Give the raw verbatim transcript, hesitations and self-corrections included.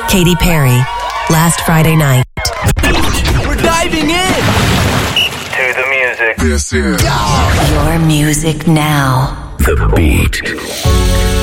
Katy Perry, Last Friday Night. We're diving in to the music. This is Your music now. The Beat.